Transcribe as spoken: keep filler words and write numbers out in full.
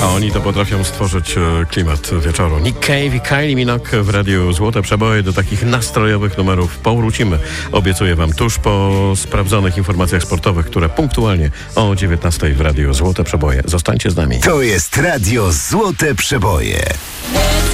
A oni to potrafią stworzyć e, klimat wieczoru. Nick Cave i Kylie Minogue w radiu Złote Przeboje. Do takich nastrojowych numerów powrócimy. Obiecuję wam tuż po sprawdzonych informacjach sportowych, które punktualnie o dziewiętnastej w radiu Złote Przeboje. Zostańcie z nami. To jest radio Złote Przeboje.